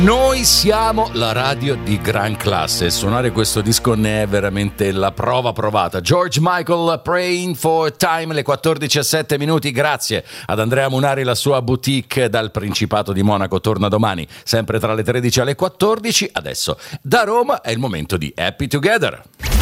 Noi siamo la radio di gran classe e suonare questo disco ne è veramente la prova provata. George Michael, Praying for Time, le 14:07. Grazie ad Andrea Munari, la sua boutique dal Principato di Monaco torna domani, sempre tra le 13 e le 14. Adesso da Roma è il momento di Happy Together.